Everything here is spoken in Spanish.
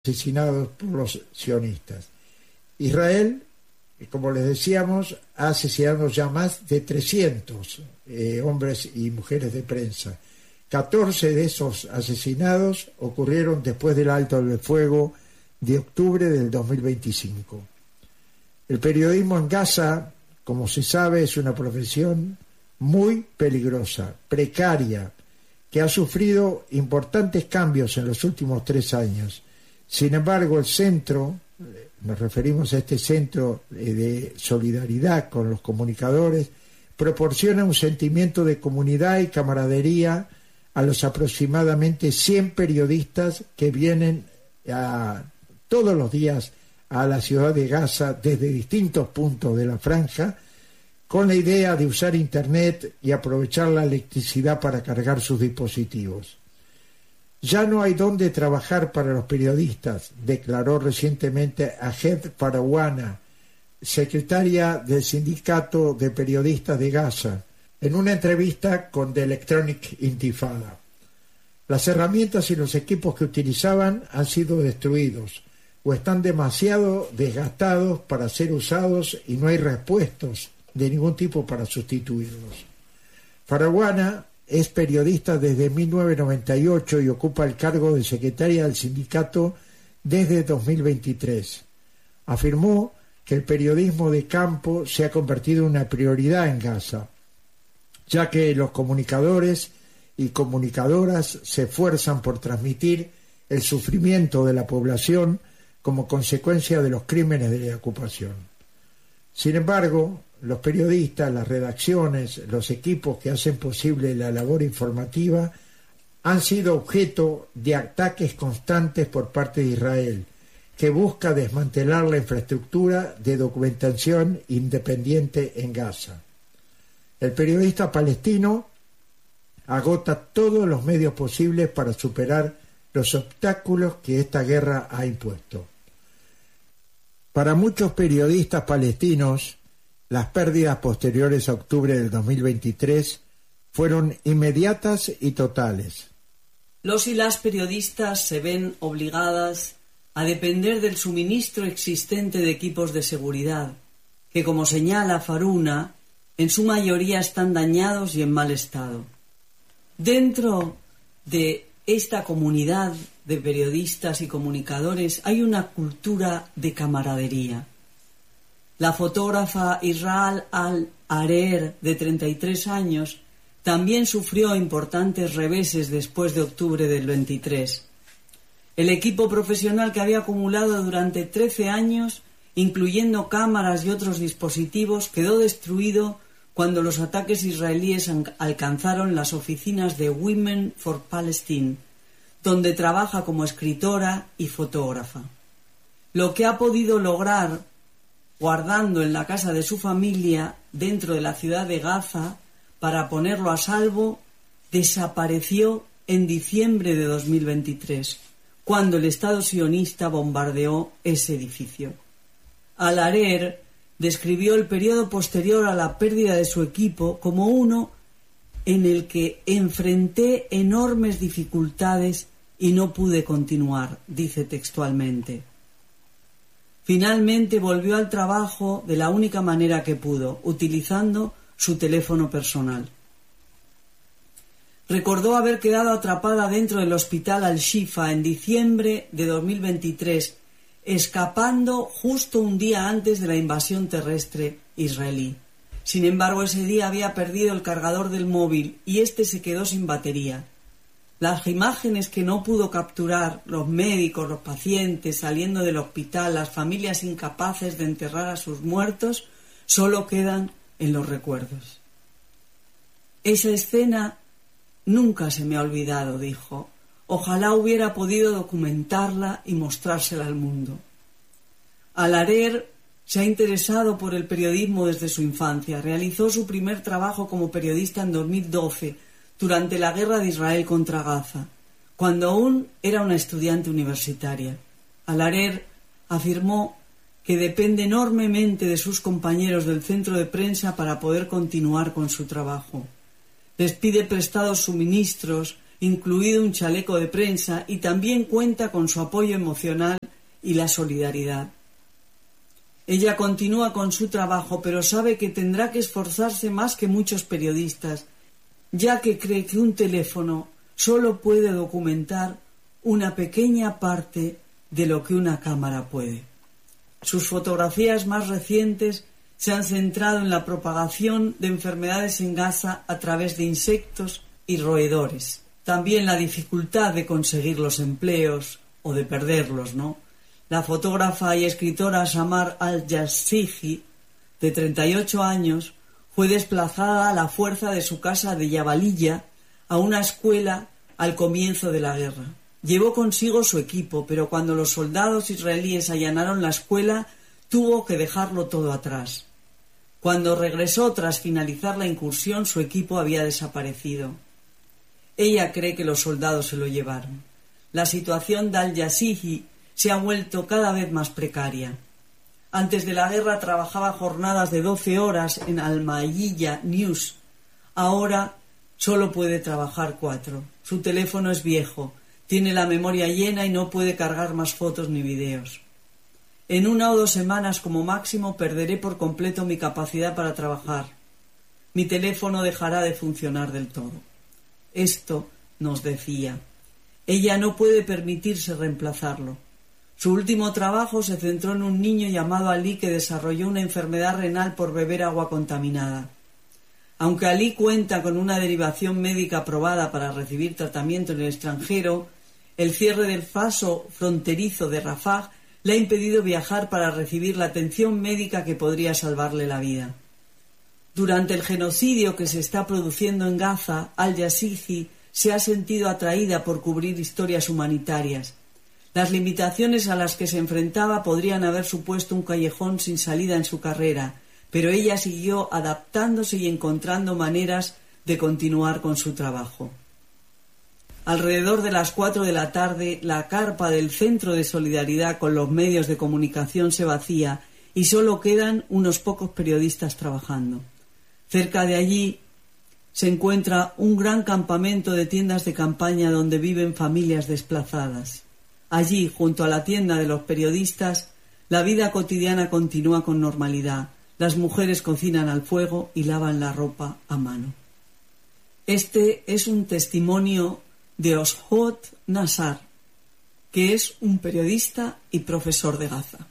asesinados por los sionistas. Israel, como les decíamos, ha asesinado ya más de 300 hombres y mujeres de prensa. 14 de esos asesinados ocurrieron después del alto del fuego de octubre del 2025. El periodismo en Gaza, como se sabe, es una profesión muy peligrosa, precaria, que ha sufrido importantes cambios en los últimos 3 años. Sin embargo, el centro, nos referimos a este centro de solidaridad con los comunicadores, proporciona un sentimiento de comunidad y camaradería a los aproximadamente 100 periodistas que vienen todos los días a la ciudad de Gaza desde distintos puntos de la franja, con la idea de usar Internet y aprovechar la electricidad para cargar sus dispositivos. Ya no hay dónde trabajar para los periodistas, declaró recientemente Ahed Farawana, secretaria del Sindicato de Periodistas de Gaza, en una entrevista con The Electronic Intifada. Las herramientas y los equipos que utilizaban han sido destruidos o están demasiado desgastados para ser usados y no hay repuestos de ningún tipo para sustituirlos. Farawana es periodista desde 1998 y ocupa el cargo de secretaria del sindicato desde 2023. Afirmó que el periodismo de campo se ha convertido en una prioridad en Gaza, ya que los comunicadores y comunicadoras se esfuerzan por transmitir el sufrimiento de la población como consecuencia de los crímenes de la ocupación. Sin embargo, los periodistas, las redacciones, los equipos que hacen posible la labor informativa han sido objeto de ataques constantes por parte de Israel, que busca desmantelar la infraestructura de documentación independiente en Gaza. El periodista palestino agota todos los medios posibles para superar los obstáculos que esta guerra ha impuesto. Para muchos periodistas palestinos, las pérdidas posteriores a octubre del 2023 fueron inmediatas y totales. Los y las periodistas se ven obligadas a depender del suministro existente de equipos de seguridad, que, como señala Faruna, en su mayoría están dañados y en mal estado. Dentro de esta comunidad de periodistas y comunicadores hay una cultura de camaradería. La fotógrafa Israel Al-Arer, de 33 años, también sufrió importantes reveses después de octubre del 23. El equipo profesional que había acumulado durante 13 años, incluyendo cámaras y otros dispositivos, quedó destruido cuando los ataques israelíes alcanzaron las oficinas de Women for Palestine, donde trabaja como escritora y fotógrafa. Lo que ha podido lograr guardando en la casa de su familia dentro de la ciudad de Gaza para ponerlo a salvo, desapareció en diciembre de 2023, cuando el Estado sionista bombardeó ese edificio. Al-Arer describió el periodo posterior a la pérdida de su equipo como uno en el que enfrenté enormes dificultades y no pude continuar, dice textualmente. Finalmente volvió al trabajo de la única manera que pudo, utilizando su teléfono personal. Recordó haber quedado atrapada dentro del hospital Al-Shifa en diciembre de 2023, escapando justo un día antes de la invasión terrestre israelí. Sin embargo, ese día había perdido el cargador del móvil y este se quedó sin batería. Las imágenes que no pudo capturar, los médicos, los pacientes saliendo del hospital, las familias incapaces de enterrar a sus muertos, solo quedan en los recuerdos. Esa escena nunca se me ha olvidado, dijo. Ojalá hubiera podido documentarla y mostrársela al mundo. Al-Arer se ha interesado por el periodismo desde su infancia. Realizó su primer trabajo como periodista en 2012, durante la guerra de Israel contra Gaza, cuando aún era una estudiante universitaria. Al-Arer afirmó que depende enormemente de sus compañeros del centro de prensa para poder continuar con su trabajo. Les pide prestados suministros incluido un chaleco de prensa, y también cuenta con su apoyo emocional y la solidaridad. Ella continúa con su trabajo, pero sabe que tendrá que esforzarse más que muchos periodistas, ya que cree que un teléfono solo puede documentar una pequeña parte de lo que una cámara puede. Sus fotografías más recientes se han centrado en la propagación de enfermedades en Gaza a través de insectos y roedores. También la dificultad de conseguir los empleos o de perderlos, ¿no? La fotógrafa y escritora Samar al-Jassiji, de 38 años, fue desplazada a la fuerza de su casa de Jabalilla a una escuela al comienzo de la guerra. Llevó consigo su equipo, pero cuando los soldados israelíes allanaron la escuela, tuvo que dejarlo todo atrás. Cuando regresó tras finalizar la incursión, su equipo había desaparecido. Ella cree que los soldados se lo llevaron. La situación de al-Jassiji se ha vuelto cada vez más precaria. Antes de la guerra trabajaba jornadas de 12 horas en Al-Mayilla News. Ahora solo puede trabajar 4. Su teléfono es viejo, tiene la memoria llena y no puede cargar más fotos ni videos. En 1 o 2 semanas como máximo perderé por completo mi capacidad para trabajar. Mi teléfono dejará de funcionar del todo. Esto nos decía. Ella no puede permitirse reemplazarlo. Su último trabajo se centró en un niño llamado Ali que desarrolló una enfermedad renal por beber agua contaminada. Aunque Ali cuenta con una derivación médica aprobada para recibir tratamiento en el extranjero, el cierre del paso fronterizo de Rafah le ha impedido viajar para recibir la atención médica que podría salvarle la vida. Durante el genocidio que se está produciendo en Gaza, al-Jassiji se ha sentido atraída por cubrir historias humanitarias. Las limitaciones a las que se enfrentaba podrían haber supuesto un callejón sin salida en su carrera, pero ella siguió adaptándose y encontrando maneras de continuar con su trabajo. Alrededor de las 4 de la tarde, la carpa del Centro de Solidaridad con los medios de comunicación se vacía y solo quedan unos pocos periodistas trabajando. Cerca de allí se encuentra un gran campamento de tiendas de campaña donde viven familias desplazadas. Allí, junto a la tienda de los periodistas, la vida cotidiana continúa con normalidad. Las mujeres cocinan al fuego y lavan la ropa a mano. Este es un testimonio de Oshod Nassar, que es un periodista y profesor de Gaza.